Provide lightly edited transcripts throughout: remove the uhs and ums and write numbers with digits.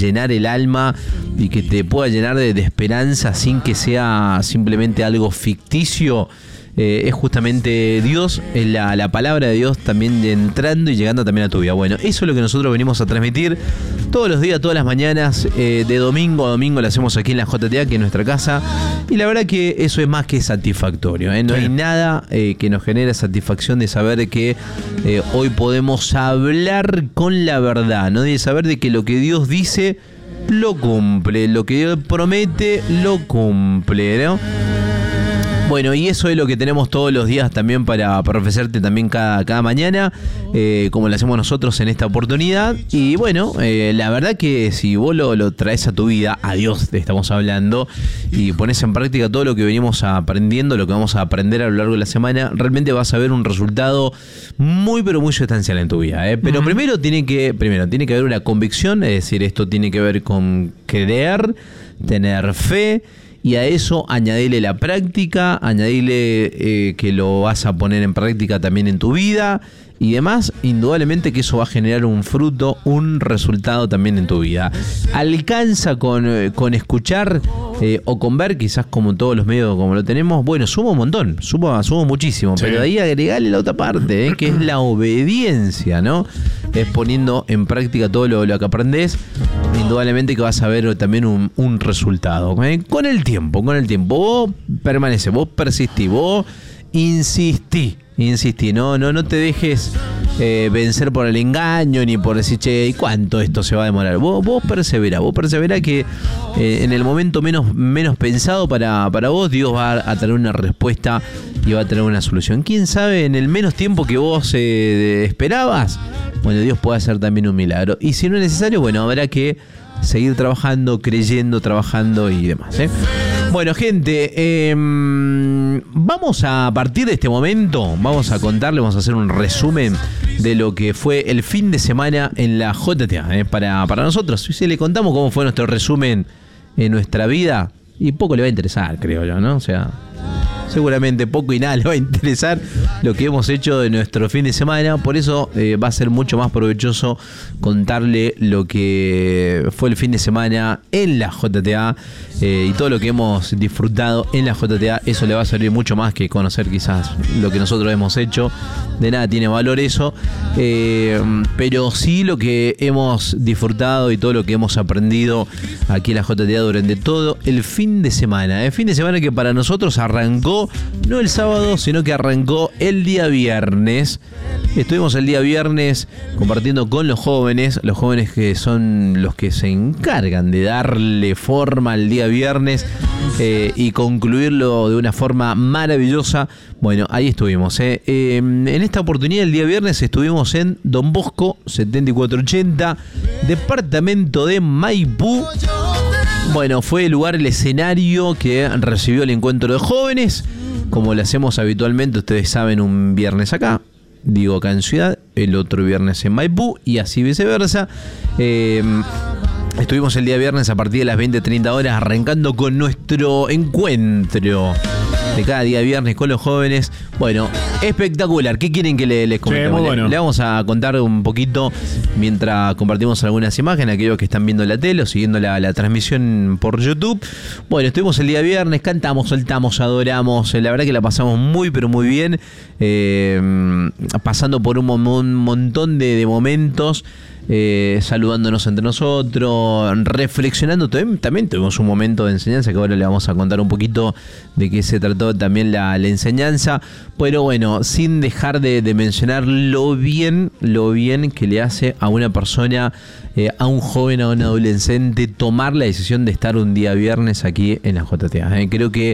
llenar el alma y que te pueda llenar de esperanza sin que sea simplemente algo ficticio, es justamente Dios, la palabra de Dios también entrando y llegando también a tu vida. Bueno, eso es lo que nosotros venimos a transmitir todos los días, todas las mañanas, de domingo a domingo lo hacemos aquí en la JTA, que es nuestra casa, y la verdad que eso es más que satisfactorio, ¿eh? No hay nada que nos genere satisfacción de saber que hoy podemos hablar con la verdad, ¿no? De saber de que lo que Dios dice lo cumple, lo que Dios promete lo cumple, ¿no? Bueno, y eso es lo que tenemos todos los días también para ofrecerte también cada mañana, como lo hacemos nosotros en esta oportunidad. Y bueno, la verdad que si vos lo traes a tu vida, a Dios te estamos hablando, y pones en práctica todo lo que venimos aprendiendo, lo que vamos a aprender a lo largo de la semana, realmente vas a ver un resultado muy pero muy sustancial en tu vida, ¿eh? Pero primero tiene que haber una convicción, es decir, esto tiene que ver con creer, tener fe. Y a eso añadirle la práctica, añadirle que lo vas a poner en práctica también en tu vida y demás, indudablemente que eso va a generar un fruto, un resultado también en tu vida. Alcanza con escuchar o con ver, quizás como todos los medios como lo tenemos, bueno, suma un montón, suma muchísimo, sí. Pero de ahí agregarle la otra parte, que es la obediencia, ¿no? Es poniendo en práctica todo lo que aprendés, indudablemente que vas a ver también un resultado. Con el tiempo, vos permaneces, vos persistís, vos insistí, no te dejes vencer por el engaño ni por decir, che, ¿y cuánto esto se va a demorar? Vos perseverá que en el momento menos pensado para vos, Dios va a tener una respuesta y va a tener una solución. ¿Quién sabe en el menos tiempo que vos esperabas? Bueno, Dios puede hacer también un milagro. Y si no es necesario, bueno, habrá que seguir trabajando, creyendo, trabajando y demás, ¿eh? Bueno, gente, vamos a partir de este momento, vamos a hacer un resumen de lo que fue el fin de semana en la JTA, para nosotros. Si le contamos cómo fue nuestro resumen en nuestra vida, y poco le va a interesar, creo yo, ¿no? O sea, seguramente poco y nada le va a interesar lo que hemos hecho de nuestro fin de semana. Por eso va a ser mucho más provechoso contarle lo que fue el fin de semana en la JTA y todo lo que hemos disfrutado en la JTA. Eso le va a servir mucho más que conocer quizás lo que nosotros hemos hecho. De nada tiene valor eso, pero sí lo que hemos disfrutado y todo lo que hemos aprendido aquí en la JTA durante todo el fin de semana. El fin de semana que para nosotros arrancó no el sábado, sino que arrancó el día viernes. Estuvimos el día viernes compartiendo con los jóvenes que son los que se encargan de darle forma al día viernes y concluirlo de una forma maravillosa. Bueno, ahí estuvimos. En esta oportunidad, el día viernes, estuvimos en Don Bosco 7480, departamento de Maipú. Bueno, fue el lugar, el escenario que recibió el encuentro de jóvenes, como lo hacemos habitualmente, ustedes saben, un viernes acá, digo acá en Ciudad, el otro viernes en Maipú y así viceversa. Estuvimos el día viernes a partir de las 20:30 horas arrancando con nuestro encuentro de cada día viernes con los jóvenes. Bueno, espectacular. ¿Qué quieren que les comentemos? Sí, bueno. Le vamos a contar un poquito mientras compartimos algunas imágenes, aquellos que están viendo la tele o siguiendo la transmisión por YouTube. Bueno, estuvimos el día viernes, cantamos, soltamos, adoramos. La verdad que la pasamos muy, pero muy bien. Pasando por un montón de momentos. Saludándonos entre nosotros, reflexionando. También tuvimos un momento de enseñanza que ahora le vamos a contar un poquito de qué se trató también la enseñanza, pero bueno, sin dejar de mencionar lo bien que le hace a una persona, a un joven, a un adolescente, tomar la decisión de estar un día viernes aquí en la JTA. Creo que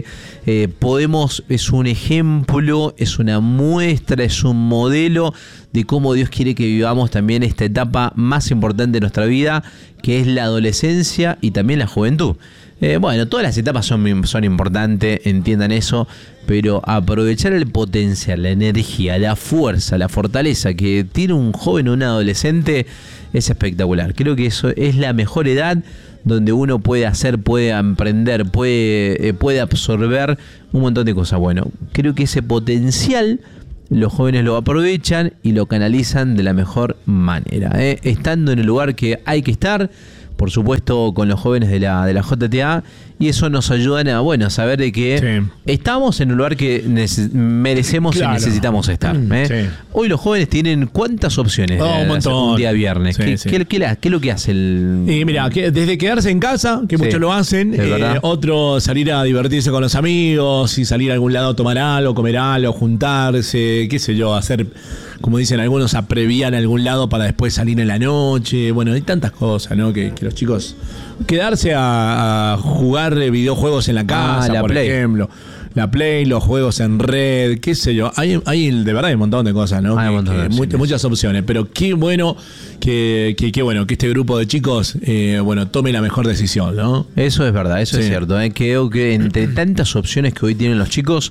es un ejemplo, es una muestra, es un modelo de cómo Dios quiere que vivamos también esta etapa más importante de nuestra vida, que es la adolescencia y también la juventud. Bueno, todas las etapas son importantes, entiendan eso, pero aprovechar el potencial, la energía, la fuerza, la fortaleza que tiene un joven o un adolescente es espectacular. Creo que eso es la mejor edad donde uno puede hacer, puede emprender, puede absorber un montón de cosas. Bueno, creo que ese potencial los jóvenes lo aprovechan y lo canalizan de la mejor manera, estando en el lugar que hay que estar, por supuesto, con los jóvenes de la JTA, y eso nos ayuda a saber de que estamos en un lugar que merecemos y necesitamos estar. Hoy los jóvenes tienen ¿cuántas opciones? Un montón. Un día viernes. ¿Qué es lo que hace el...? Y mira, desde quedarse en casa, que muchos lo hacen, otro salir a divertirse con los amigos y salir a algún lado a tomar algo, comer algo, juntarse, qué sé yo, hacer, como dicen algunos, abreviar a algún lado para después salir en la noche. Bueno, hay tantas cosas, ¿no? Que los chicos... Quedarse a jugar videojuegos en la casa, por ejemplo. La Play, los juegos en red, qué sé yo. Hay de verdad hay un montón de cosas, ¿no? Hay muchas opciones. Pero qué bueno que este grupo de chicos tome la mejor decisión, ¿no? Eso es verdad, eso es cierto. Creo que entre tantas opciones que hoy tienen los chicos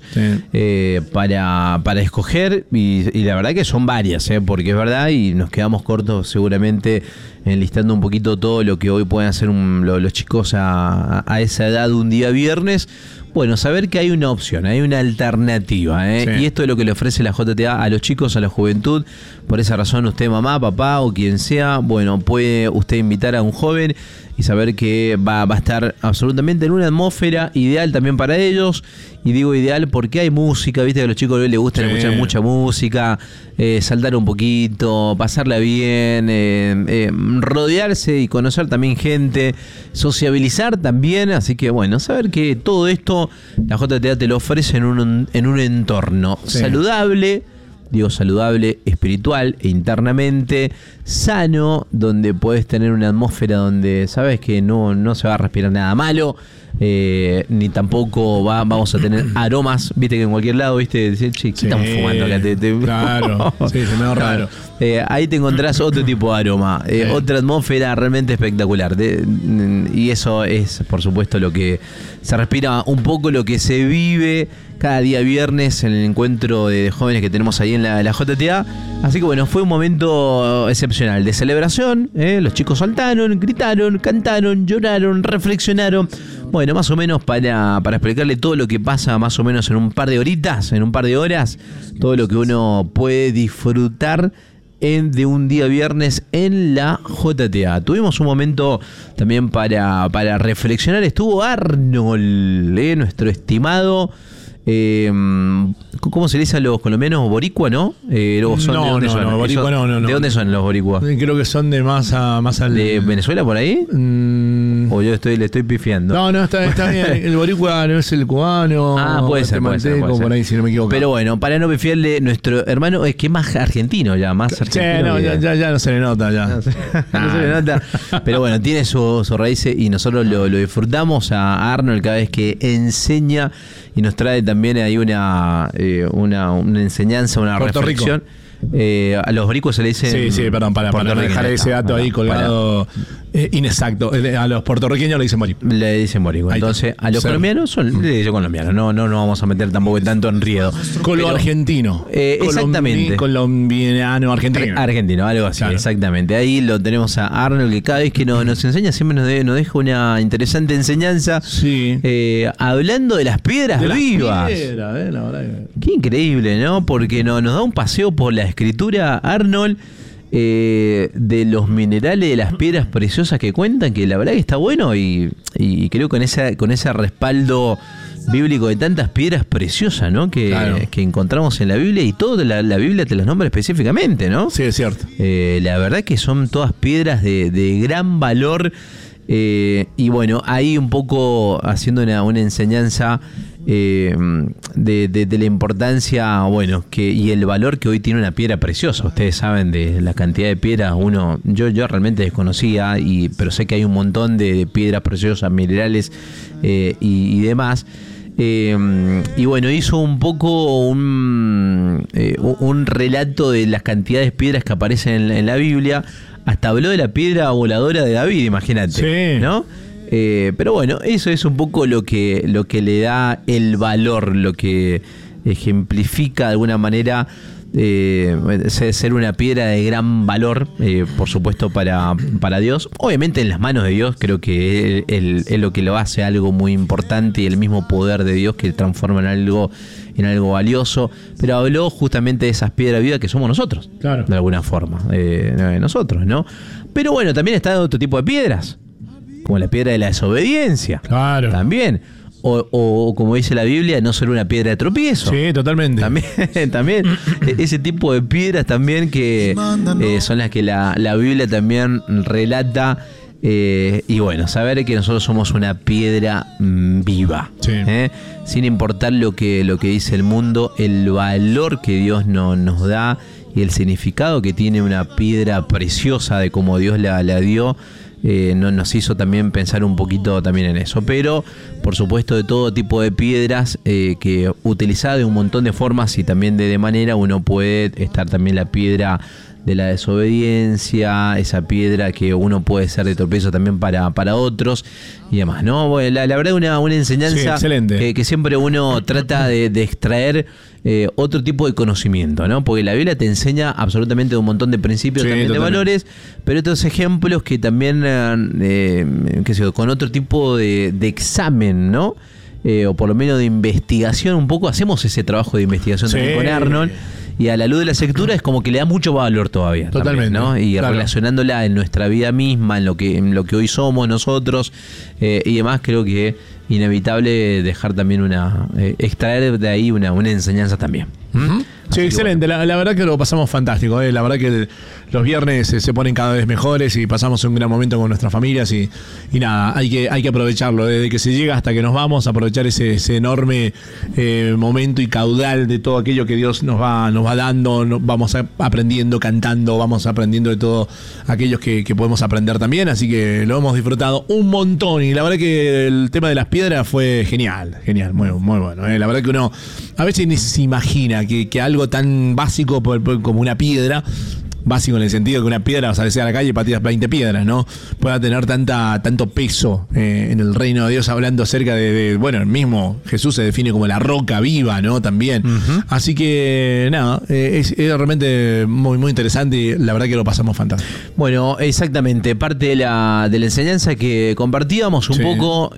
para escoger, y la verdad que son varias, porque es verdad, y nos quedamos cortos seguramente enlistando un poquito todo lo que hoy pueden hacer los chicos a esa edad un día viernes. Bueno, saber que hay una opción, hay una alternativa, y esto es lo que le ofrece la JTA a los chicos, a la juventud. Por esa razón, usted, mamá, papá o quien sea, puede usted invitar a un joven y saber que va a estar absolutamente en una atmósfera ideal también para ellos. Y digo ideal porque hay música, viste que a los chicos les gusta escuchar mucha música, saltar un poquito, pasarla bien, rodearse y conocer también gente, sociabilizar también. Así que saber que todo esto la JTA te lo ofrece en un entorno saludable. Digo saludable, espiritual e internamente sano, donde puedes tener una atmósfera donde sabes que no se va a respirar nada malo, ni tampoco vamos a tener aromas, viste que en cualquier lado, viste, ¿qué estamos fumando acá? Claro, se me da raro. Ahí te encontrás otro tipo de aroma, otra atmósfera realmente espectacular, y eso es por supuesto lo que se respira, un poco lo que se vive cada día viernes en el encuentro de jóvenes que tenemos ahí en la JTA. Así que fue un momento excepcional de celebración, los chicos saltaron, gritaron, cantaron, lloraron, reflexionaron. Más o menos para explicarle todo lo que pasa más o menos en un par de horitas, en un par de horas, todo lo que uno puede disfrutar de un día viernes en la JTA. Tuvimos un momento también para reflexionar. Estuvo Arnold, nuestro estimado... ¿cómo se le dice a los colombianos? ¿Boricua, no? ¿De dónde son? Boricua no. ¿De dónde son los boricuas? Creo que son de más al... ¿De Venezuela por ahí? ¿O yo le estoy pifiando? No, está bien. El boricua no es el cubano. Puede ser. Por ahí, si no me equivoco. Pero para no pifiarle, nuestro hermano es que es más argentino ya, más argentino. Ya no se le nota, ya. No se le nota. Pero tiene su raíz y nosotros lo disfrutamos a Arnold cada vez que enseña y nos trae también ahí una enseñanza, una Puerto reflexión. A los boricos se le dicen... Sí, perdón, para dejar ese dato ahí colgado inexacto. A los puertorriqueños le dicen borico. Le dicen borico. Entonces, a los colombianos le dicen colombianos. No nos vamos a meter tampoco tanto en riedo. Argentino. Exactamente. Colombiano, argentino. Argentino, algo así, exactamente. Ahí lo tenemos a Arnold, que cada vez que nos enseña siempre nos deja una interesante enseñanza. Sí. Hablando de las piedras vivas. La verdad que... Qué increíble, ¿no? Porque nos da un paseo por la escritura, Arnold, de los minerales, de las piedras preciosas que cuentan, que la verdad que está bueno y creo con ese respaldo bíblico de tantas piedras preciosas, ¿no? Que encontramos en la Biblia, y toda la Biblia te las nombra específicamente, ¿no? Sí, es cierto. La verdad que son todas piedras de gran valor, y ahí un poco haciendo una enseñanza de la importancia, y el valor que hoy tiene una piedra preciosa. Ustedes saben de la cantidad de piedras, yo realmente desconocía, pero sé que hay un montón de piedras preciosas, minerales y demás. Hizo un poco un relato de las cantidades de piedras que aparecen en la Biblia. Hasta habló de la piedra voladora de David, imagínate, sí. ¿no? Pero eso es un poco lo que le da el valor, lo que ejemplifica de alguna manera ser una piedra de gran valor, por supuesto para Dios. Obviamente en las manos de Dios, creo que es lo que lo hace algo muy importante, y el mismo poder de Dios que transforma en algo valioso. Pero habló justamente de esas piedras vivas que somos nosotros, claro, de alguna forma, nosotros, ¿no? Pero también está otro tipo de piedras. como la piedra de la desobediencia. Claro. También. O como dice la Biblia, no solo una piedra de tropiezo. Sí, totalmente. También ese tipo de piedras también que son las que la Biblia también relata. Y bueno, saber que nosotros somos una piedra viva, sí. Sin importar lo que dice el mundo, el valor que Dios nos da y el significado que tiene una piedra preciosa de cómo Dios la dio. Nos hizo también pensar un poquito también en eso, pero por supuesto de todo tipo de piedras que utilizada de un montón de formas y también de manera, uno puede estar también la piedra de la desobediencia, esa piedra que uno puede ser de tropiezo también para otros y demás, ¿no? Bueno, la verdad una enseñanza que siempre uno trata de extraer otro tipo de conocimiento, ¿no? Porque la Biblia te enseña absolutamente un montón de principios, sí, también totalmente. De valores, pero otros ejemplos que también, qué sé yo, con otro tipo de examen, ¿no? O por lo menos de investigación un poco, hacemos ese trabajo de investigación también con Arnold. Y a la luz de la escritura es como que le da mucho valor todavía. Totalmente. También, ¿no? Y claro, relacionándola en nuestra vida misma, en lo que hoy somos nosotros y demás, creo que inevitable dejar también extraer de ahí una enseñanza también. ¿Mm? Sí, excelente. Bueno. La verdad que lo pasamos fantástico. La verdad que los viernes se ponen cada vez mejores y pasamos un gran momento con nuestras familias y nada, hay que aprovecharlo. Desde que se llega hasta que nos vamos, aprovechar ese enorme momento y caudal de todo aquello que Dios nos va dando. Vamos aprendiendo, cantando, vamos aprendiendo de todo aquellos que podemos aprender también. Así que lo hemos disfrutado un montón y la verdad que el tema de las piedras fue genial, muy, muy bueno. La verdad que uno a veces ni se imagina que algo tan básico como una piedra, básico en el sentido que una piedra, vas a salir a la calle y pateas 20 piedras, ¿no? Pueda tener tanto peso en el reino de Dios, hablando acerca bueno, el mismo Jesús se define como la roca viva, ¿no? También. Uh-huh. Así que, nada, es realmente muy, muy interesante y la verdad que lo pasamos fantástico. Bueno, exactamente, parte de la enseñanza que compartíamos un poco,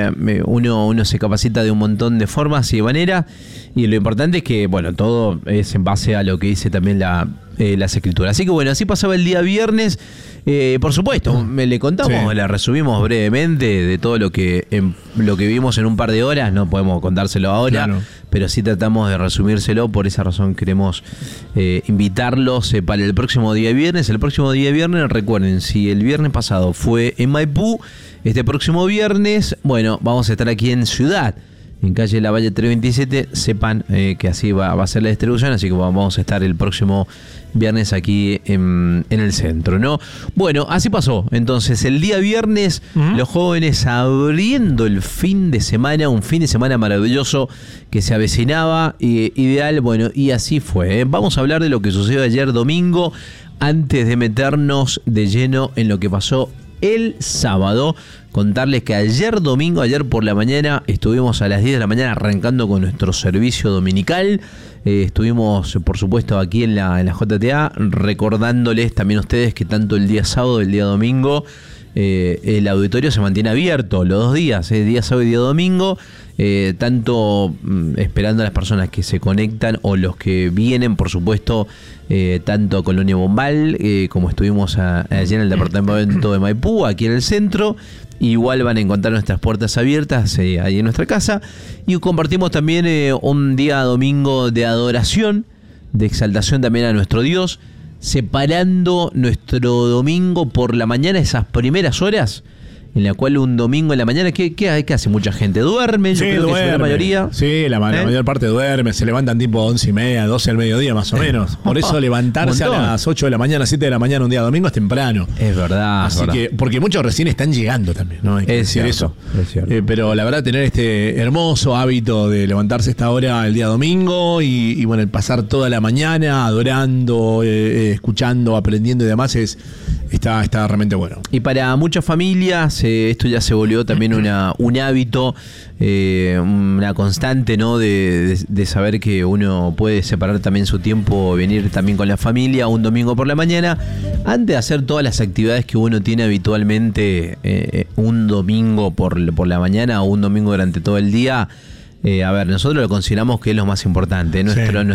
uno se capacita de un montón de formas y de maneras, y lo importante es que, bueno, todo es en base a lo que dice también las escrituras. Así que bueno, así pasaba el día viernes. Por supuesto, le contamos, le resumimos brevemente de todo lo que vimos en un par de horas. No podemos contárselo ahora, claro, pero sí tratamos de resumírselo. Por esa razón queremos invitarlos para el próximo día viernes. El próximo día viernes, recuerden, si el viernes pasado fue en Maipú, este próximo viernes, bueno, vamos a estar aquí en Ciudad, en calle Lavalle 327, sepan que así va a ser la distribución, así que vamos a estar el próximo viernes aquí en el centro, ¿no? Bueno, así pasó. Entonces, el día viernes, los jóvenes abriendo el fin de semana, un fin de semana maravilloso que se avecinaba, ideal, bueno, y así fue. Vamos a hablar de lo que sucedió ayer domingo, antes de meternos de lleno en lo que pasó el sábado. Contarles que ayer domingo, ayer por la mañana, estuvimos a las 10 de la mañana arrancando con nuestro servicio dominical. Estuvimos, por supuesto, aquí en la JTA, recordándoles también a ustedes que tanto el día sábado y el día domingo el auditorio se mantiene abierto los 2 días, día sábado y día domingo, tanto esperando a las personas que se conectan o los que vienen, por supuesto, tanto a Colonia Bombal, como estuvimos allí en el departamento de Maipú, aquí en el centro. Igual van a encontrar nuestras puertas abiertas ahí en nuestra casa. Y compartimos también un día domingo de adoración, de exaltación también a nuestro Dios, separando nuestro domingo por la mañana, esas primeras horas, en la cual un domingo en la mañana, ¿qué hace mucha gente? ¿Duerme? Yo creo que es la mayoría. Sí, la mayor parte duerme, se levantan tipo 11:30, 12 al mediodía más o menos. Por eso levantarse a las 8 de la mañana, 7 de la mañana un día domingo es temprano. Es verdad. Así que, porque muchos recién están llegando también, ¿no? Hay que decir cierto, eso. Es cierto. Pero la verdad, tener este hermoso hábito de levantarse a esta hora el día domingo y bueno, el pasar toda la mañana adorando, escuchando, aprendiendo y demás está realmente bueno. Y para muchas familias esto ya se volvió también un hábito, una constante, ¿no? De saber que uno puede separar también su tiempo, venir también con la familia un domingo por la mañana, antes de hacer todas las actividades que uno tiene habitualmente un domingo por la mañana o un domingo durante todo el día. A ver, nosotros lo consideramos que es lo más importante.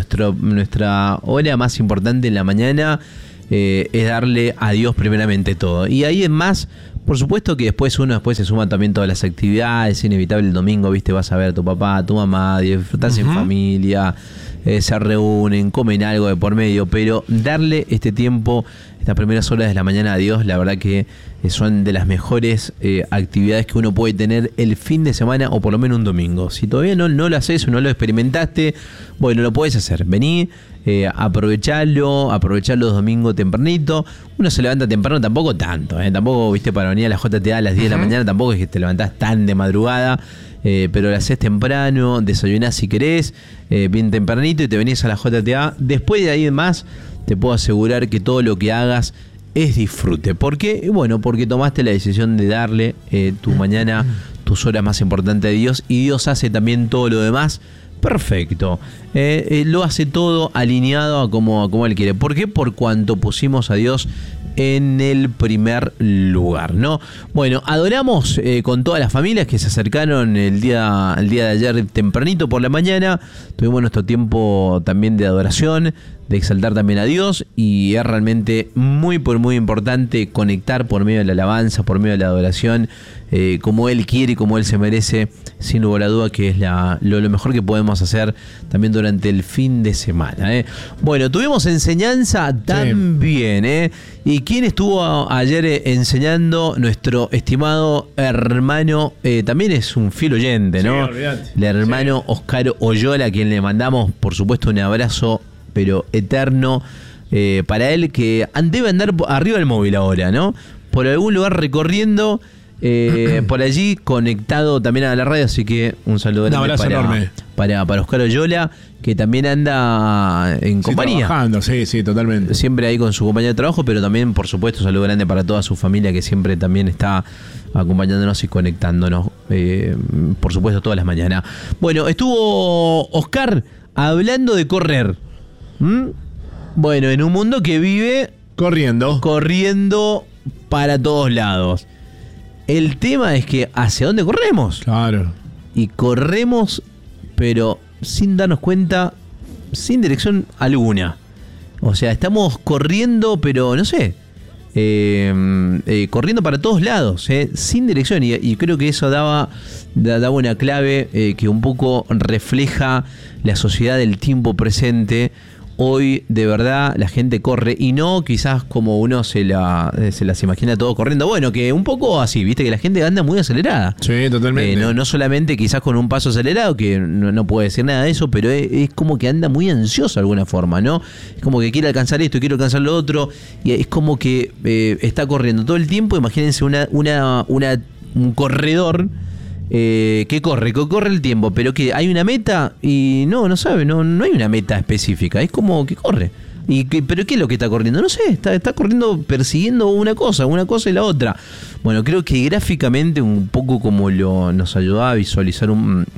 Nuestra hora más importante en la mañana es darle a Dios primeramente todo. Y ahí en más Por supuesto que después se suma también todas las actividades, es inevitable el domingo, viste, vas a ver a tu papá, a tu mamá, disfrutás en familia, se reúnen, comen algo de por medio, pero darle este tiempo, estas primeras horas de la mañana a Dios, la verdad que son de las mejores actividades que uno puede tener el fin de semana o por lo menos un domingo. Si todavía no lo haces o no lo experimentaste, bueno, lo podés hacer. Vení, aprovechalo los domingos tempranito. Uno se levanta temprano, tampoco tanto, tampoco, viste, para venir a la JTA a las 10 de la mañana, tampoco es que te levantás tan de madrugada. Pero lo haces temprano, desayunás si querés, bien tempranito y te venís a la JTA. Después de ahí en más, te puedo asegurar que todo lo que hagas es disfrute. ¿Por qué? Bueno, porque tomaste la decisión de darle tu mañana, tus horas más importantes a Dios, y Dios hace también todo lo demás perfecto. Lo hace todo alineado a como Él quiere. ¿Por qué? Por cuanto pusimos a Dios en el primer lugar, ¿no? Bueno, adoramos con todas las familias que se acercaron el día de ayer tempranito por la mañana. Tuvimos nuestro tiempo también de adoración, de exaltar también a Dios, y es realmente muy importante conectar por medio de la alabanza, por medio de la adoración, como Él quiere y como Él se merece, sin lugar a duda que es lo mejor que podemos hacer también durante el fin de semana. Bueno, tuvimos enseñanza también, ¿Y quién estuvo ayer enseñando? Nuestro estimado hermano, también es un fiel oyente, ¿no? Sí, el hermano Oscar Oyola, a quien le mandamos, por supuesto, un abrazo pero eterno para él, que debe andar arriba del móvil ahora, ¿no? Por algún lugar recorriendo, por allí conectado también a la radio, así que un saludo enorme para Oscar Oyola, que también anda en compañía. Trabajando, sí, totalmente. Siempre ahí con su compañía de trabajo, pero también, por supuesto, un saludo grande para toda su familia, que siempre también está acompañándonos y conectándonos, por supuesto, todas las mañanas. Bueno, estuvo Oscar hablando de correr. Bueno, en un mundo que vive corriendo para todos lados. El tema es que ¿hacia dónde corremos? Claro. Y corremos, pero sin darnos cuenta, sin dirección alguna. O sea, estamos corriendo, pero no sé, corriendo para todos lados, sin dirección. Y creo que eso daba una clave que un poco refleja la sociedad del tiempo presente. Hoy, de verdad, la gente corre, y no quizás como uno se las imagina todo corriendo. Bueno, que un poco así, viste, que la gente anda muy acelerada. Sí, totalmente. No solamente quizás con un paso acelerado, que no puede decir nada de eso, pero es como que anda muy ansioso de alguna forma, ¿no? Es como que quiere alcanzar esto, quiere alcanzar lo otro, y es como que está corriendo todo el tiempo. Imagínense un corredor que corre el tiempo, pero que hay una meta y no sabe, no hay una meta específica, es como que corre. ¿Pero qué es lo que está corriendo? No sé, está corriendo persiguiendo una cosa y la otra. Bueno, creo que gráficamente, un poco como nos ayudaba a visualizar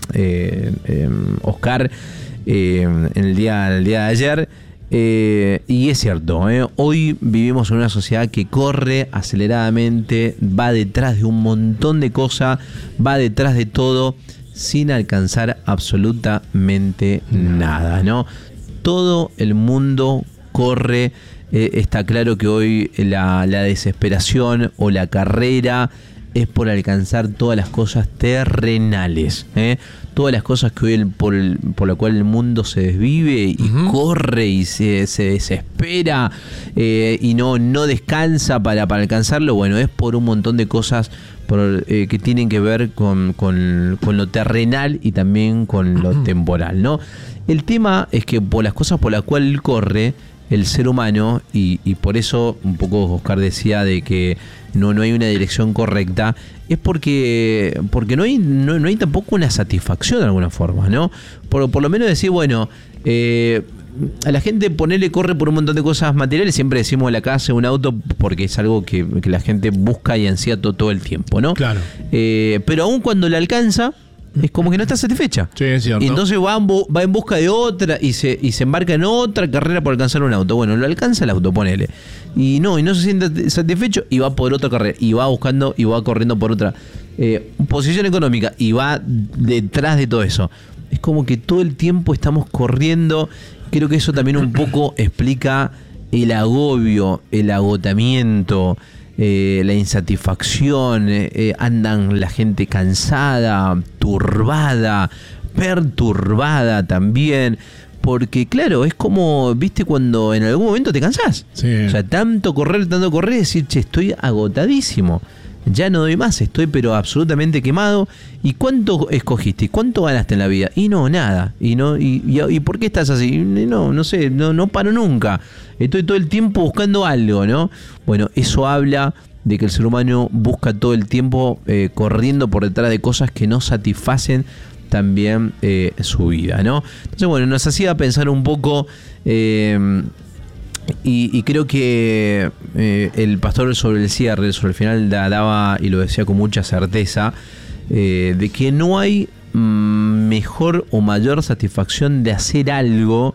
Oscar en el día de ayer. Y es cierto, hoy vivimos en una sociedad que corre aceleradamente, va detrás de un montón de cosas, va detrás de todo, sin alcanzar absolutamente nada, ¿no? Todo el mundo corre. Está claro que hoy la desesperación o la carrera es por alcanzar todas las cosas terrenales, todas las cosas que hoy por la cual el mundo se desvive y corre y se desespera, y no descansa para alcanzarlo. Bueno, es por un montón de cosas que tienen que ver con lo terrenal y también con lo temporal, ¿no? El tema es que por las cosas por las cuales corre el ser humano, y por eso un poco Oscar decía de que no hay una dirección correcta, es porque no hay tampoco una satisfacción de alguna forma, ¿no? Por lo menos decir, bueno, a la gente corre por un montón de cosas materiales. Siempre decimos la casa, un auto, porque es algo que la gente busca y ansía todo el tiempo, ¿no? Claro. Pero aún cuando la alcanza, es como que no está satisfecha. Sí, es cierto. Y entonces va en busca de otra y se embarca en otra carrera por alcanzar un auto. Bueno, lo alcanza el auto, ponele. Y no se siente satisfecho y va por otra carrera. Y va buscando y va corriendo por otra posición económica. Y va detrás de todo eso. Es como que todo el tiempo estamos corriendo. Creo que eso también un poco explica el agobio, el agotamiento. la insatisfacción, andan la gente cansada, turbada, perturbada también. Porque claro, es como, viste, cuando en algún momento te cansás. Sí. O sea, tanto correr, y decir, che, estoy agotadísimo. Ya no doy más, estoy pero absolutamente quemado. ¿Y cuánto escogiste? ¿Y cuánto ganaste en la vida? Y no, nada. ¿Y por qué estás así? No sé, no paro nunca. Estoy todo el tiempo buscando algo, ¿no? Bueno, eso habla de que el ser humano busca todo el tiempo corriendo por detrás de cosas que no satisfacen también su vida, ¿no? Entonces, bueno, nos hacía pensar un poco y creo que el pastor sobre el cierre, sobre el final, daba, y lo decía con mucha certeza, de que no hay mejor o mayor satisfacción de hacer algo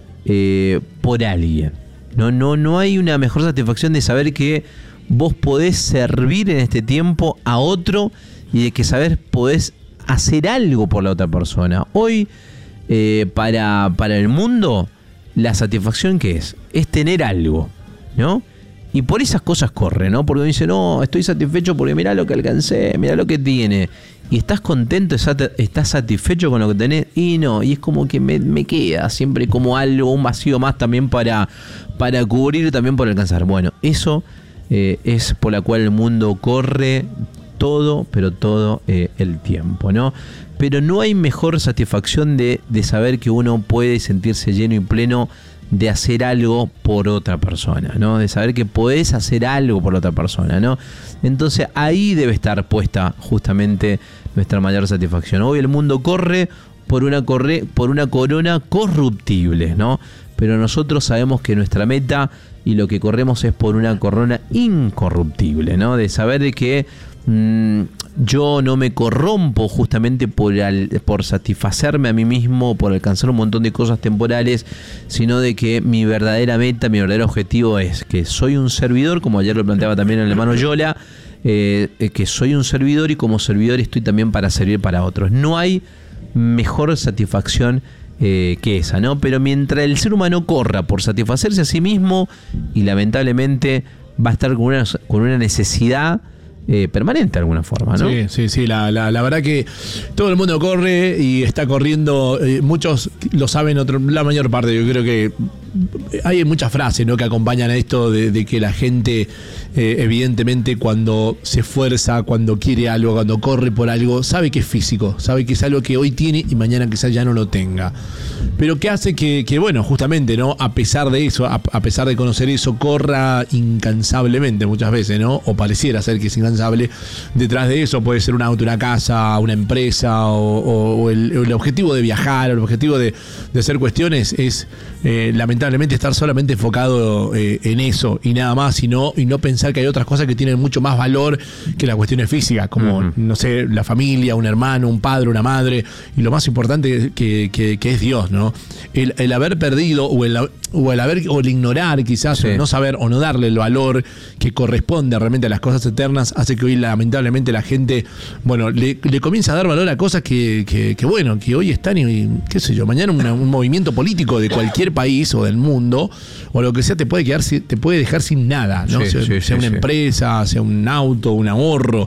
por alguien. No hay una mejor satisfacción de saber que vos podés servir en este tiempo a otro y de que podés hacer algo por la otra persona. Hoy, para el mundo, la satisfacción que es tener algo, ¿no? Y por esas cosas corre, ¿no? Porque uno dice, no, estoy satisfecho porque mirá lo que alcancé, mirá lo que tiene. Y estás contento, estás satisfecho con lo que tenés. Y no, y es como que me queda siempre como algo, un vacío más también para cubrir, también por alcanzar. Bueno, eso es por la cual el mundo corre todo, pero todo el tiempo, ¿no? Pero no hay mejor satisfacción de saber que uno puede sentirse lleno y pleno de hacer algo por otra persona, ¿no? De saber que podés hacer algo por otra persona, ¿no? Entonces ahí debe estar puesta justamente nuestra mayor satisfacción. Hoy el mundo corre por una corona corruptible, ¿no? Pero nosotros sabemos que nuestra meta y lo que corremos es por una corona incorruptible, ¿no? De saber de que yo no me corrompo justamente por satisfacerme a mí mismo, por alcanzar un montón de cosas temporales, sino de que mi verdadera meta, mi verdadero objetivo es que soy un servidor, como ayer lo planteaba también el hermano Yola, que soy un servidor y como servidor estoy también para servir para otros. No hay mejor satisfacción que esa, ¿no? Pero mientras el ser humano corra por satisfacerse a sí mismo, y lamentablemente va a estar con una necesidad permanente de alguna forma, ¿no? Sí, la verdad que todo el mundo corre y está corriendo, muchos lo saben, la mayor parte. Yo creo que hay muchas frases, ¿no?, que acompañan a esto de que la gente evidentemente cuando se esfuerza, cuando quiere algo, cuando corre por algo, sabe que es físico, sabe que es algo que hoy tiene y mañana quizás ya no lo tenga. Pero que hace que bueno, justamente, ¿no?, a pesar de eso, a pesar de conocer eso, corra incansablemente muchas veces, ¿no? O pareciera ser que es incansable. Detrás de eso puede ser un auto, una casa, una empresa o el objetivo de viajar, el objetivo de hacer cuestiones es lamentablemente estar solamente enfocado en eso y nada más, y no pensar que hay otras cosas que tienen mucho más valor que las cuestiones físicas, como, no sé, la familia, un hermano, un padre, una madre, y lo más importante que es Dios, ¿no? El haber perdido o el ignorar quizás, o no saber o no darle el valor que corresponde realmente a las cosas eternas, hace que hoy lamentablemente la gente, bueno, le comienza a dar valor a cosas que bueno, que hoy están y qué sé yo, mañana un movimiento político de cualquier país o del mundo o lo que sea te puede dejar sin nada, ¿no? Sea una empresa, sea un auto, un ahorro,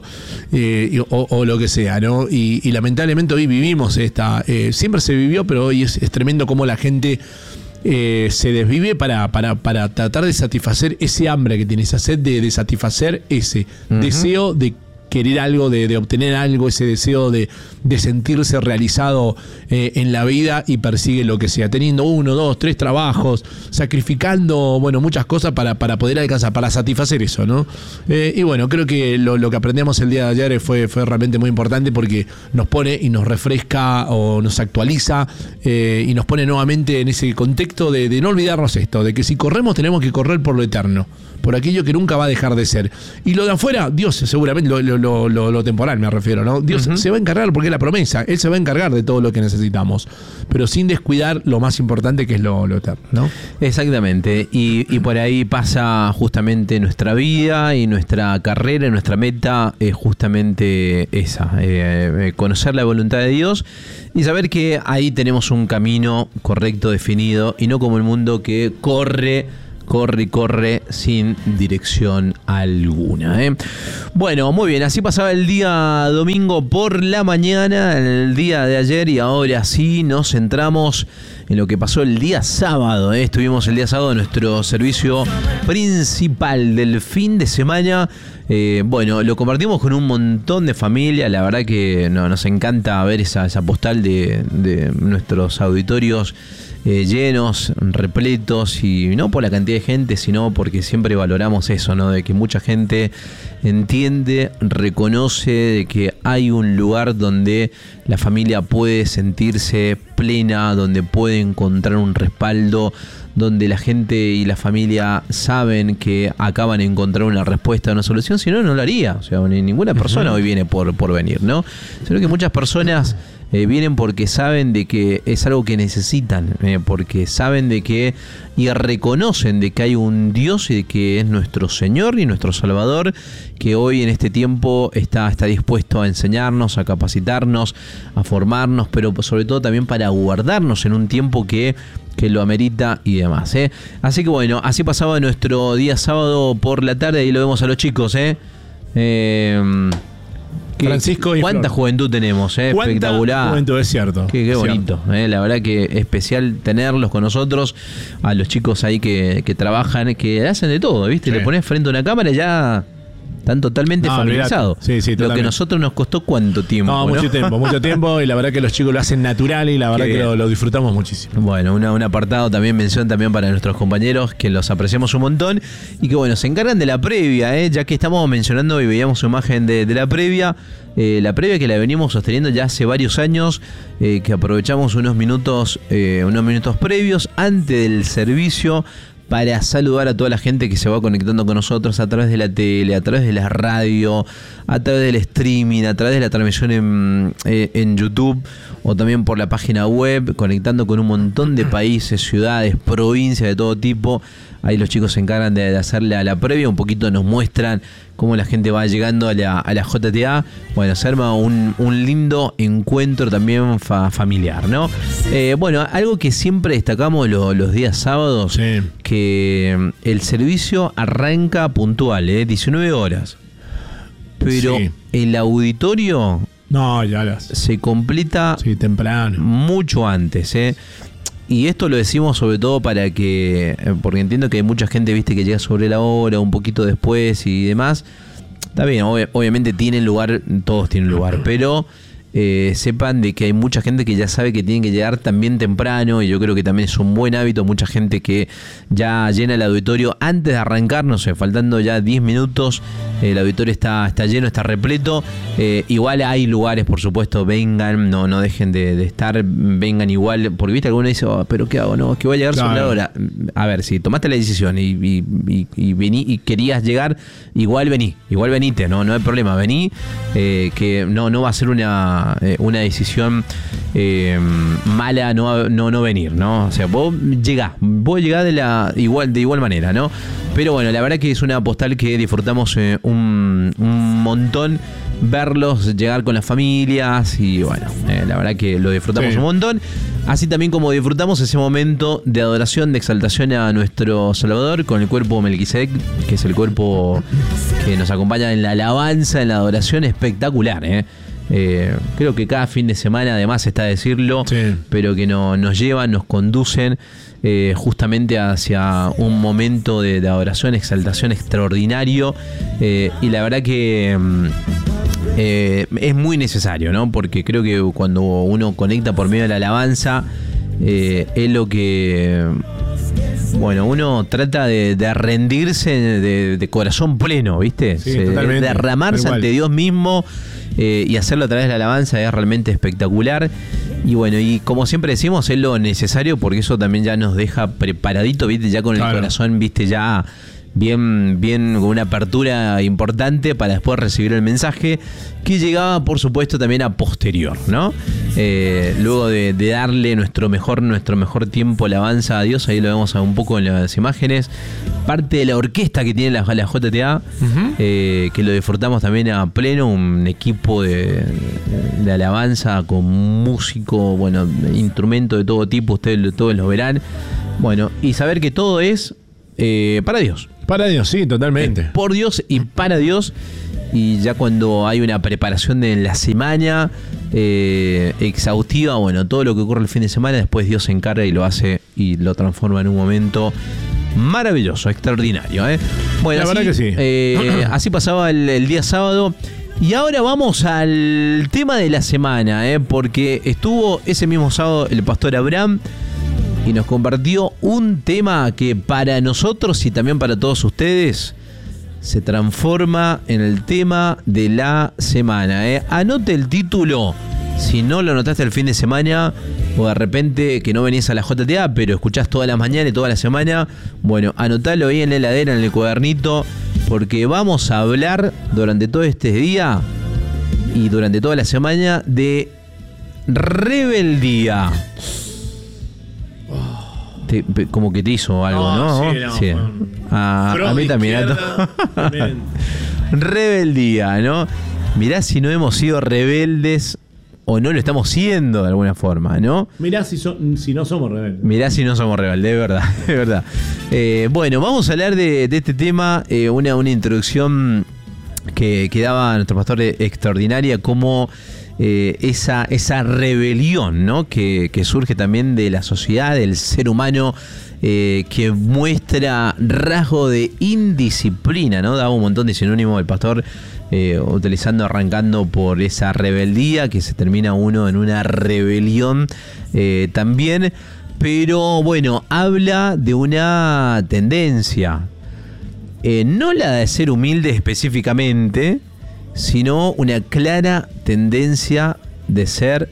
o lo que sea, ¿no? Y lamentablemente hoy vivimos siempre se vivió, pero hoy es tremendo cómo la gente se desvive para tratar de satisfacer ese hambre que tiene, esa sed de satisfacer ese deseo de querer algo, de obtener algo, ese deseo de sentirse realizado en la vida, y persigue lo que sea, teniendo 1, 2, 3 trabajos, sacrificando, bueno, muchas cosas para poder alcanzar, para satisfacer eso, ¿no? Y bueno, creo que lo que aprendemos el día de ayer fue realmente muy importante, porque nos pone y nos refresca o nos actualiza y nos pone nuevamente en ese contexto de no olvidarnos esto, de que si corremos tenemos que correr por lo eterno, por aquello que nunca va a dejar de ser. Y lo de afuera, Dios seguramente, lo temporal me refiero, ¿no? Dios se va a encargar, porque es la promesa, Él se va a encargar de todo lo que necesitamos, pero sin descuidar lo más importante, que es lo eterno, ¿no? Exactamente, y por ahí pasa justamente nuestra vida y nuestra carrera, nuestra meta es justamente esa, conocer la voluntad de Dios y saber que ahí tenemos un camino correcto, definido, y no como el mundo que corre corre sin dirección alguna. Bueno, muy bien, así pasaba el día domingo por la mañana, el día de ayer, y ahora sí nos centramos en lo que pasó el día sábado. Estuvimos el día sábado en nuestro servicio principal del fin de semana. Bueno, lo compartimos con un montón de familia. La verdad que nos encanta ver esa postal de nuestros auditorios llenos, repletos, y no por la cantidad de gente, sino porque siempre valoramos eso, ¿no? De que mucha gente entiende, reconoce de que hay un lugar donde la familia puede sentirse plena, donde puede encontrar un respaldo, donde la gente y la familia saben que acaban de encontrar una respuesta, una solución, si no, no lo haría. O sea, ninguna persona hoy viene por venir, ¿no? Sino que muchas personas vienen porque saben de que es algo que necesitan, porque saben de que y reconocen de que hay un Dios y de que es nuestro Señor y nuestro Salvador, que hoy en este tiempo está dispuesto a enseñarnos, a capacitarnos, a formarnos, pero sobre todo también para guardarnos en un tiempo que lo amerita y demás. Así que bueno, así pasaba nuestro día sábado por la tarde, y lo vemos a los chicos. Francisco y ¿Cuánta Flor. Juventud tenemos? Espectacular. Juventud, es cierto. Qué bonito. La verdad que especial tenerlos con nosotros, a los chicos ahí que trabajan, que hacen de todo, ¿viste? Sí. Le pones frente a una cámara y ya están totalmente familiarizados. Sí, lo que a nosotros nos costó ¿cuánto tiempo? Mucho tiempo, y la verdad que los chicos lo hacen natural y la verdad que lo disfrutamos muchísimo. Bueno, un apartado también, mención también para nuestros compañeros, que los apreciamos un montón y que bueno, se encargan de la previa, ya que estamos mencionando y veíamos su imagen de la previa que la venimos sosteniendo ya hace varios años, que aprovechamos unos minutos previos antes del servicio para saludar a toda la gente que se va conectando con nosotros a través de la tele, a través de la radio, a través del streaming, a través de la transmisión en YouTube, o también por la página web, conectando con un montón de países, ciudades, provincias de todo tipo. Ahí los chicos se encargan de hacerle a la previa, un poquito nos muestran cómo la gente va llegando a la JTA. Bueno, se arma un lindo encuentro también familiar, ¿no? Bueno, algo que siempre destacamos los días sábados, sí, que el servicio arranca puntual, 19 horas. Pero sí, el auditorio se completa temprano, mucho antes, Y esto lo decimos sobre todo porque entiendo que hay mucha gente, viste, que llega sobre la hora, un poquito después y demás. Está bien, obviamente todos tienen lugar, pero sepan de que hay mucha gente que ya sabe que tienen que llegar también temprano, y yo creo que también es un buen hábito. Mucha gente que ya llena el auditorio antes de arrancar, no sé, faltando ya 10 minutos, el auditorio está lleno, está repleto. Igual hay lugares, por supuesto, vengan, no dejen de estar, vengan igual, porque viste, alguno dice, pero ¿qué hago? No, es que voy a llegar sobre la hora. A ver, si tomaste la decisión y vení y querías llegar, igual venite, no hay problema, vení, que no va a ser una decisión mala no venir, ¿no? O sea, vos llegás de igual manera, ¿no? Pero bueno, la verdad que es una postal que disfrutamos un montón, verlos llegar con las familias, y bueno, la verdad que lo disfrutamos un montón. Así también como disfrutamos ese momento de adoración, de exaltación a nuestro Salvador con el cuerpo Melquisedec, que es el cuerpo que nos acompaña en la alabanza, en la adoración, espectacular, creo que cada fin de semana, además está decirlo, sí, pero que nos llevan, nos conducen justamente hacia un momento de adoración, exaltación extraordinario, y la verdad que es muy necesario, ¿no? Porque creo que cuando uno conecta por medio de la alabanza, es lo que, bueno, uno trata de rendirse de corazón pleno, ¿viste? Sí, totalmente, derramarse ante Dios mismo, y hacerlo a través de la alabanza es realmente espectacular. Y bueno, y como siempre decimos, es lo necesario, porque eso también ya nos deja preparadito, ¿viste? Ya con el corazón, ¿viste? Ya bien con una apertura importante para después recibir el mensaje, que llegaba, por supuesto, también a posterior, ¿no? Luego de darle nuestro mejor tiempo alabanza a Dios, ahí lo vemos un poco en las imágenes, parte de la orquesta que tiene la JTA, que lo disfrutamos también a pleno, un equipo de alabanza con músico, bueno, instrumentos de todo tipo, ustedes todos lo verán. Bueno, y saber que todo es para Dios. Para Dios, sí, totalmente. Por Dios y para Dios. Y ya cuando hay una preparación de la semana exhaustiva, bueno, todo lo que ocurre el fin de semana, después Dios se encarga y lo hace y lo transforma en un momento maravilloso, extraordinario. Bueno, la verdad que sí. Así pasaba el día sábado. Y ahora vamos al tema de la semana, porque estuvo ese mismo sábado el pastor Abraham y nos compartió un tema que para nosotros y también para todos ustedes se transforma en el tema de la semana. Anote el título, si no lo anotaste el fin de semana o de repente que no venís a la JTA, pero escuchás toda la mañana y toda la semana, bueno, anotalo ahí en la heladera, en el cuadernito, porque vamos a hablar durante todo este día y durante toda la semana de rebeldía. Como que te hizo algo, ¿no? Sí, no, sí. A mí también. Rebeldía, ¿no? Mirá si no hemos sido rebeldes o no lo estamos siendo de alguna forma, ¿no? Mirá si no somos rebeldes. Mirá si no somos rebeldes, es verdad, es verdad. Bueno, vamos a hablar de este tema, una introducción que daba nuestro pastor extraordinaria, como esa rebelión, ¿no? que surge también de la sociedad, del ser humano, que muestra rasgo de indisciplina, ¿no? Daba un montón de sinónimos el pastor, arrancando por esa rebeldía, que se termina uno en una rebelión también, pero bueno, habla de una tendencia, no la de ser humilde específicamente, sino una clara tendencia de ser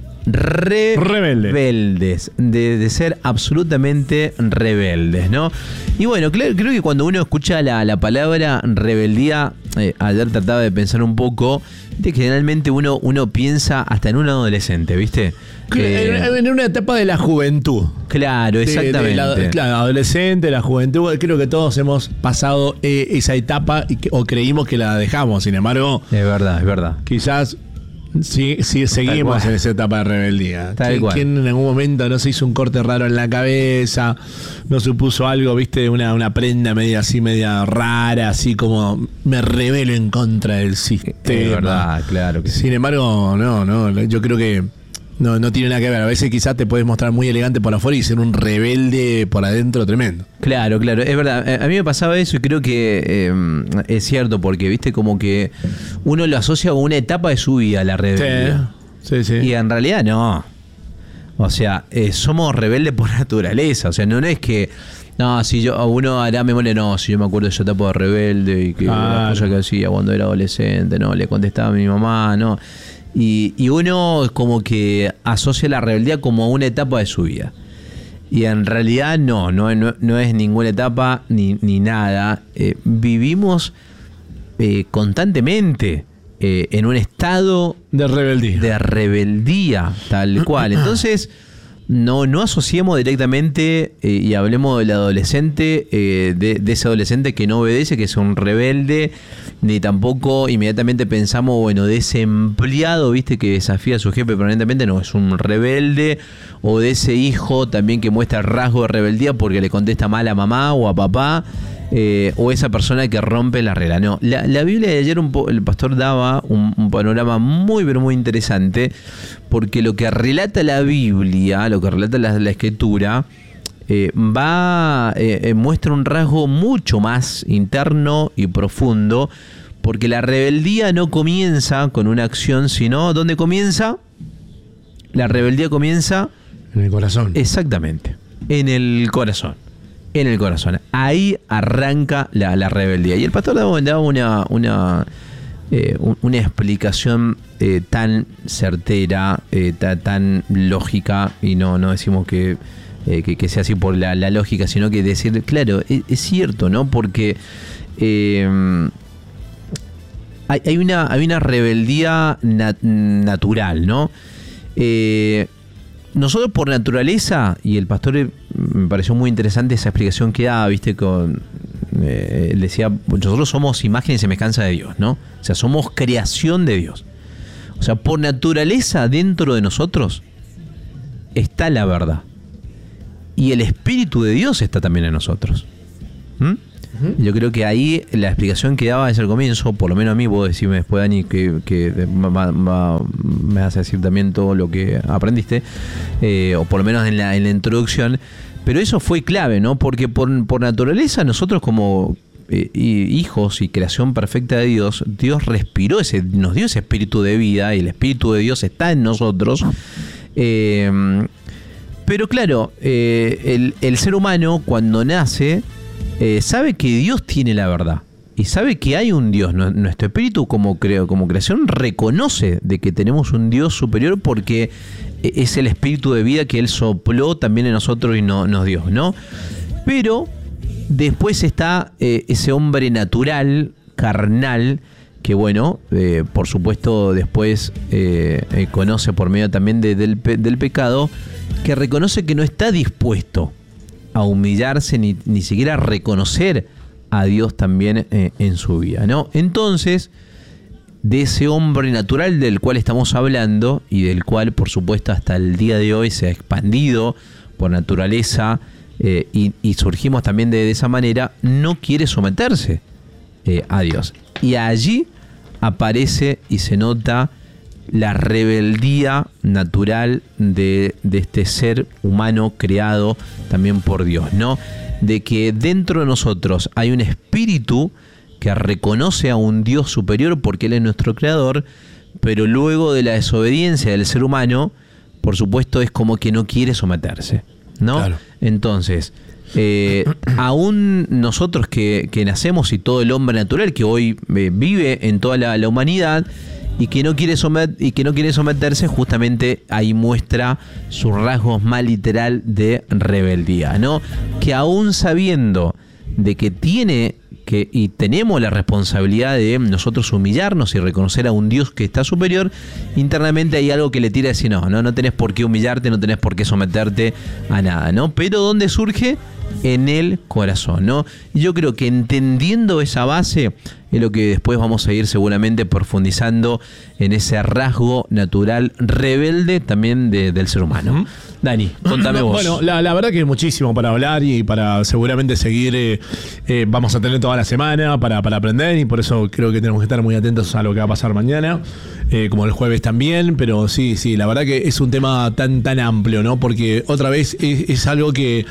rebeldes, de ser absolutamente rebeldes, ¿no? Y bueno, creo que cuando uno escucha la palabra rebeldía, ayer trataba de pensar un poco, que generalmente uno piensa hasta en un adolescente, ¿viste? En una etapa de la juventud. Claro, exactamente. Claro, adolescente, la juventud. Creo que todos hemos pasado esa etapa o creímos que la dejamos. Sin embargo, es verdad. Quizás sí seguimos en esa etapa de rebeldía. ¿Quién en algún momento no se hizo un corte raro en la cabeza? No se puso algo, viste, una prenda media rara, así como me rebelo en contra del sistema. Es verdad, claro que sí. Sin embargo, no, yo creo que no tiene nada que ver. A veces quizás te puedes mostrar muy elegante por afuera y ser un rebelde por adentro tremendo. Claro, es verdad. A mí me pasaba eso y creo que es cierto, porque viste como que uno lo asocia con una etapa de su vida, la rebeldía. Sí. Y en realidad no. O sea, somos rebeldes por naturaleza. O sea, no es que... No, si yo a uno hará memoria, no, si yo me acuerdo de esa etapa de rebelde y que las cosas que hacía cuando era adolescente, no, le contestaba a mi mamá, no... Y uno como que asocia la rebeldía como una etapa de su vida. Y en realidad no es ninguna etapa ni nada. Vivimos constantemente en un estado de rebeldía, tal cual. Entonces, no asociemos directamente y hablemos del adolescente, de ese adolescente que no obedece, que es un rebelde, ni tampoco inmediatamente pensamos, bueno, de ese empleado, viste, que desafía a su jefe permanentemente, no, es un rebelde, o de ese hijo también que muestra rasgo de rebeldía porque le contesta mal a mamá o a papá, o esa persona que rompe la regla. No, la Biblia de ayer el pastor daba un panorama muy, pero muy interesante, porque lo que relata la Biblia, lo que relata la Escritura, muestra un rasgo mucho más interno y profundo, porque la rebeldía no comienza con una acción, sino ¿dónde comienza? La rebeldía comienza en el corazón. Exactamente, en el corazón. En el corazón. Ahí arranca la rebeldía. Y el pastor daba una explicación tan certera, tan lógica, y no decimos que sea así por la lógica, sino que decir, claro, es cierto, ¿no? Porque hay una rebeldía natural, ¿no? Nosotros por naturaleza, y el pastor me pareció muy interesante esa explicación que daba, viste, él decía, nosotros somos imagen y semejanza de Dios, ¿no? O sea, somos creación de Dios. O sea, por naturaleza dentro de nosotros está la verdad. Y el Espíritu de Dios está también en nosotros. Yo creo que ahí la explicación que daba desde el comienzo, por lo menos a mí, vos decime después, Dani, que me hace decir también todo lo que aprendiste, o por lo menos en la introducción, pero eso fue clave, ¿no? Porque por naturaleza nosotros como hijos y creación perfecta de Dios, Dios respiró nos dio ese espíritu de vida, y el espíritu de Dios está en nosotros. Pero claro, el ser humano cuando nace sabe que Dios tiene la verdad y sabe que hay un Dios. Nuestro espíritu como creación reconoce de que tenemos un Dios superior, porque es el espíritu de vida que Él sopló también en nosotros y nos dio, ¿no? Pero después está ese hombre natural, carnal, que bueno, por supuesto después conoce por medio también del pecado, que reconoce que no está dispuesto a humillarse ni siquiera a reconocer a Dios también en su vida, ¿no? Entonces, de ese hombre natural del cual estamos hablando, y del cual por supuesto hasta el día de hoy se ha expandido por naturaleza, y surgimos también de esa manera, no quiere someterse a Dios. Y allí aparece y se nota la rebeldía natural de este ser humano creado también por Dios, ¿no? De que dentro de nosotros hay un espíritu que reconoce a un Dios superior porque Él es nuestro creador, pero luego de la desobediencia del ser humano, por supuesto, es como que no quiere someterse, ¿no? Claro. Entonces, aún nosotros que nacemos, y todo el hombre natural que hoy vive en toda la humanidad, y que no quiere someterse, justamente ahí muestra sus rasgos más literal de rebeldía, ¿no? Que aún sabiendo de que tenemos la responsabilidad de nosotros humillarnos y reconocer a un Dios que está superior, internamente hay algo que le tira a decir, no tenés por qué humillarte, no tenés por qué someterte a nada, ¿no? Pero ¿dónde surge? En el corazón, ¿no? Y yo creo que entendiendo esa base es lo que después vamos a ir seguramente profundizando en ese rasgo natural rebelde también del ser humano. Dani, contame vos. Bueno, la verdad que hay muchísimo para hablar y para seguramente seguir. Vamos a tener toda la semana para aprender, y por eso creo que tenemos que estar muy atentos a lo que va a pasar mañana, como el jueves también. Pero sí, la verdad que es un tema tan amplio, ¿no? Porque otra vez es algo que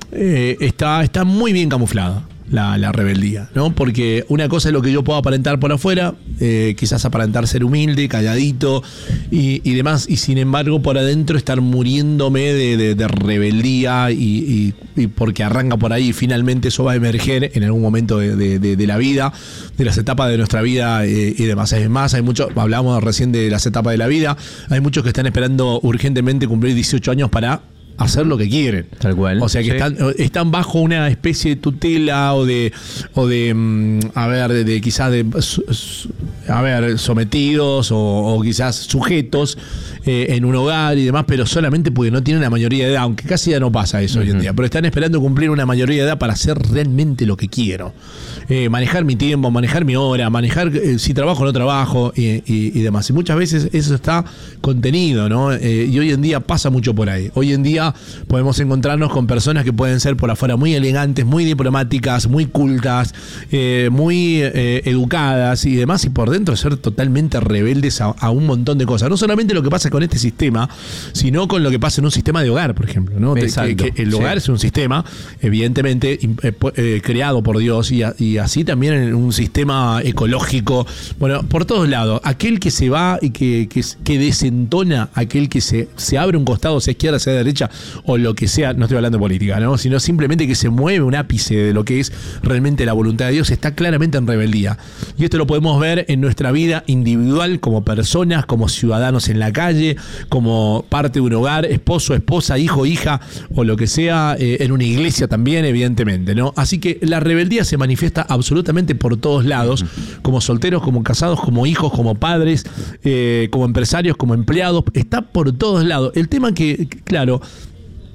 está muy bien camuflada la rebeldía, ¿no? Porque una cosa es lo que yo puedo aparentar por afuera, quizás aparentar ser humilde, calladito y demás, y sin embargo por adentro estar muriéndome de rebeldía, y porque arranca por ahí, y finalmente eso va a emerger en algún momento de la vida, de las etapas de nuestra vida y demás. Es más, hay muchos, hablamos recién de las etapas de la vida, hay muchos que están esperando urgentemente cumplir 18 años para hacer lo que quieren. Tal cual. O sea que están bajo una especie de tutela quizás sometidos o quizás sujetos en un hogar y demás, pero solamente porque no tienen la mayoría de edad, aunque casi ya no pasa eso hoy en día, pero están esperando cumplir una mayoría de edad para hacer realmente lo que quiero. Manejar mi tiempo, manejar mi hora, manejar si trabajo o no trabajo y demás. Y muchas veces eso está contenido, ¿no? Y hoy en día pasa mucho por ahí. Hoy en día podemos encontrarnos con personas que pueden ser por afuera muy elegantes, muy diplomáticas, muy cultas, muy educadas y demás, y por dentro ser totalmente rebeldes a un montón de cosas. No solamente lo que pasa con este sistema, sino con lo que pasa en un sistema de hogar, por ejemplo, ¿no? Que el hogar es un sistema, evidentemente, creado por Dios, y así también en un sistema ecológico. Bueno, por todos lados, aquel que se va y que desentona, aquel que se abre un costado, sea izquierda, sea derecha, o lo que sea, no estoy hablando de política, ¿no? Sino simplemente que se mueve un ápice de lo que es realmente la voluntad de Dios, está claramente en rebeldía. Y esto lo podemos ver en nuestra vida individual, como personas, como ciudadanos en la calle, como parte de un hogar, esposo, esposa, hijo, hija, o lo que sea, en una iglesia también, evidentemente, ¿no? Así que la rebeldía se manifiesta absolutamente por todos lados, como solteros, como casados, como hijos, como padres, como empresarios, como empleados, está por todos lados. El tema que, claro,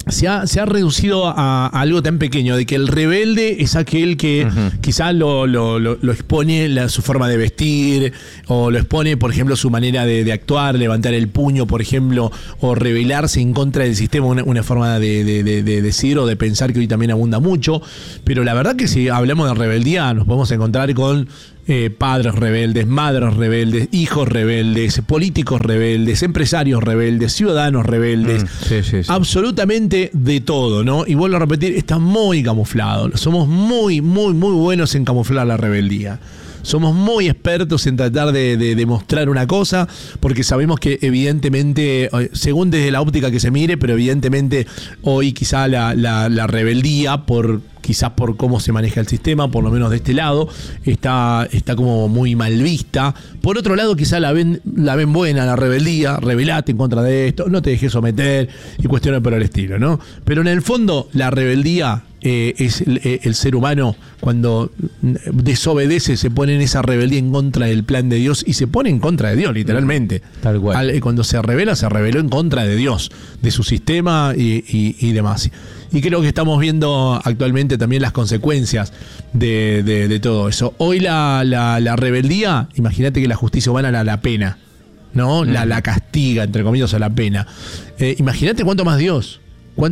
se ha reducido a algo tan pequeño, de que el rebelde es aquel que quizás lo expone su forma de vestir, o lo expone, por ejemplo, su manera de actuar, levantar el puño, por ejemplo, o rebelarse en contra del sistema, una forma de decir o de pensar que hoy también abunda mucho. Pero la verdad que si hablamos de rebeldía, nos podemos encontrar con padres rebeldes, madres rebeldes, hijos rebeldes, políticos rebeldes, empresarios rebeldes, ciudadanos rebeldes, sí. Absolutamente de todo, ¿no? Y vuelvo a repetir, está muy camuflado. Somos muy, muy, muy buenos en camuflar la rebeldía. Somos muy expertos en tratar de demostrar una cosa, porque sabemos que evidentemente, según desde la óptica que se mire, pero evidentemente hoy quizá la rebeldía, quizás por cómo se maneja el sistema, por lo menos de este lado, está como muy mal vista. Por otro lado, quizá la ven buena la rebeldía, rebelate en contra de esto, no te dejes someter y cuestiones por el estilo, ¿no? Pero en el fondo, la rebeldía es el ser humano cuando desobedece, se pone en esa rebeldía en contra del plan de Dios y se pone en contra de Dios, literalmente. Tal cual. Cuando se rebeló en contra de Dios, de su sistema y demás. Y creo que estamos viendo actualmente también las consecuencias de todo eso. Hoy la rebeldía, imagínate que la justicia humana la pena, ¿no? La castiga, entre comillas, a la pena. Imagínate cuánto más Dios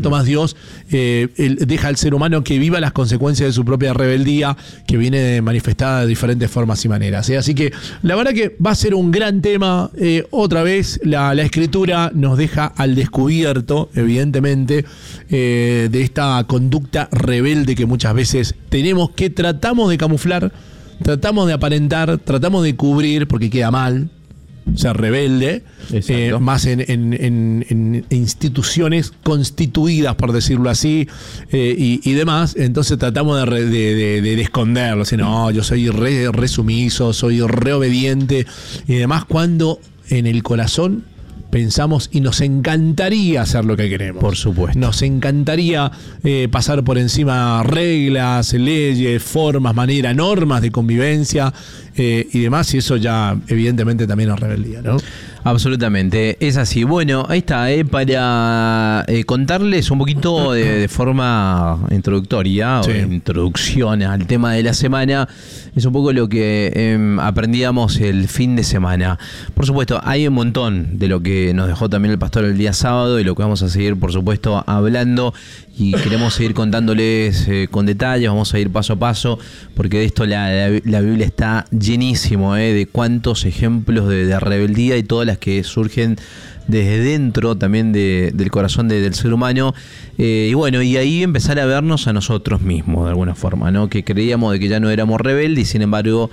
deja al ser humano que viva las consecuencias de su propia rebeldía, que viene manifestada de diferentes formas y maneras. Así que la verdad que va a ser un gran tema. Otra vez la Escritura nos deja al descubierto, evidentemente, de esta conducta rebelde que muchas veces tenemos, que tratamos de camuflar, tratamos de aparentar, tratamos de cubrir porque queda mal ser rebelde, más en instituciones constituidas, por decirlo así, y demás. Entonces tratamos de esconderlo. Así, no, yo soy re sumiso, soy re obediente y demás, cuando en el corazón pensamos y nos encantaría hacer lo que queremos. Por supuesto. Nos encantaría pasar por encima reglas, leyes, formas, maneras, normas de convivencia y demás, y eso ya evidentemente también es rebeldía, ¿no? Absolutamente, es así. Bueno, ahí está, para contarles un poquito de forma introductoria, sí, o introducción al tema de la semana, es un poco lo que aprendíamos el fin de semana. Por supuesto, hay un montón de lo que nos dejó también el pastor el día sábado y lo que vamos a seguir, por supuesto, hablando, y queremos seguir contándoles con detalles, vamos a ir paso a paso, porque de esto la Biblia está llenísimo, de cuántos ejemplos de rebeldía y todas las que surgen desde dentro también del corazón del ser humano, y bueno, y ahí empezar a vernos a nosotros mismos de alguna forma, ¿no? Que creíamos de que ya no éramos rebeldes y sin embargo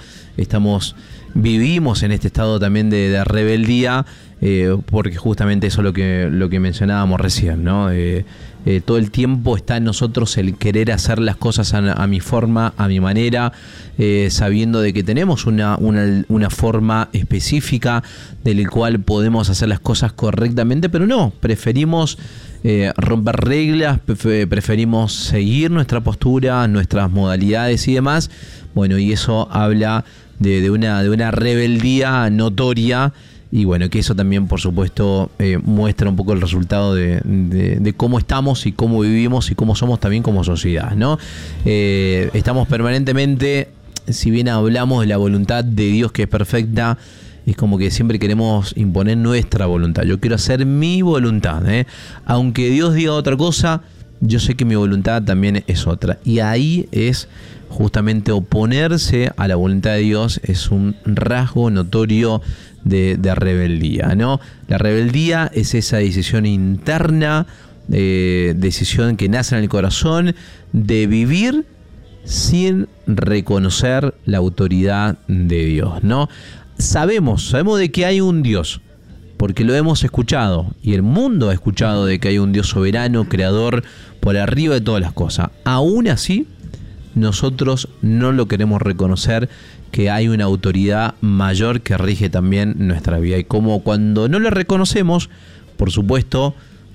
vivimos en este estado también de rebeldía, porque justamente eso es lo que mencionábamos recién, ¿no? Todo el tiempo está en nosotros el querer hacer las cosas a mi forma, a mi manera, sabiendo de que tenemos una forma específica del cual podemos hacer las cosas correctamente, pero no, preferimos romper reglas, preferimos seguir nuestra postura, nuestras modalidades y demás. Bueno, y eso habla de una rebeldía notoria. Y bueno, que eso también, por supuesto, muestra un poco el resultado de cómo estamos y cómo vivimos y cómo somos también como sociedad, ¿no? Estamos permanentemente, si bien hablamos de la voluntad de Dios que es perfecta, es como que siempre queremos imponer nuestra voluntad. Yo quiero hacer mi voluntad, aunque Dios diga otra cosa, yo sé que mi voluntad también es otra. Y ahí es justamente oponerse a la voluntad de Dios, es un rasgo notorio de rebeldía, ¿no? La rebeldía es esa decisión interna, decisión que nace en el corazón, de vivir sin reconocer la autoridad de Dios, ¿no? Sabemos de que hay un Dios, porque lo hemos escuchado, y el mundo ha escuchado de que hay un Dios soberano, creador, por arriba de todas las cosas. Aún así, nosotros no lo queremos reconocer, que hay una autoridad mayor que rige también nuestra vida. Y como cuando no la reconocemos, por supuesto,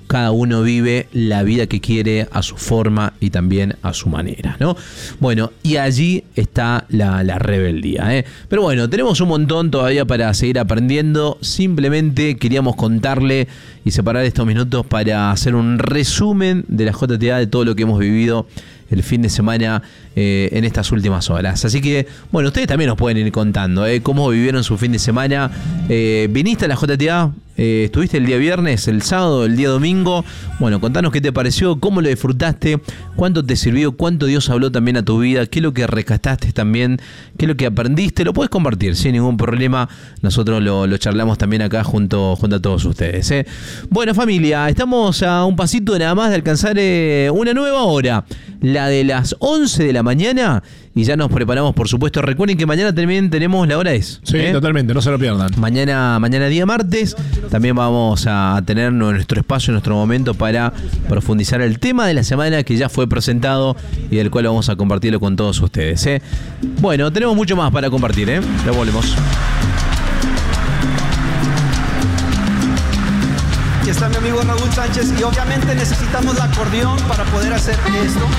cada uno vive la vida que quiere a su forma y también a su manera, ¿no? Bueno, y allí está la rebeldía, ¿eh? Pero bueno, tenemos un montón todavía para seguir aprendiendo. Simplemente queríamos contarle y separar estos minutos para hacer un resumen de la JTA, de todo lo que hemos vivido el fin de semana en estas últimas horas. Así que, bueno, ustedes también nos pueden ir contando cómo vivieron su fin de semana. ¿Viniste a la JTA? ¿Estuviste el día viernes, el sábado, el día domingo? Bueno, contanos qué te pareció, cómo lo disfrutaste, cuánto te sirvió, cuánto Dios habló también a tu vida, qué es lo que rescataste también, qué es lo que aprendiste. Lo puedes compartir sin ningún problema. Nosotros lo charlamos también acá junto a todos ustedes, ¿eh? Bueno, familia, estamos a un pasito nada más de alcanzar una nueva hora, la de las 11 de la mañana, y ya nos preparamos, por supuesto. Recuerden que mañana también tenemos La Hora Es. Sí, totalmente, no se lo pierdan. Mañana día martes, también vamos a tener nuestro espacio, nuestro momento para profundizar el tema de la semana que ya fue presentado y del cual vamos a compartirlo con todos ustedes, ¿eh? Bueno, tenemos mucho más para compartir, ¿eh? Ya volvemos. Aquí está mi amigo Raúl Sánchez y obviamente necesitamos el acordeón para poder hacer esto.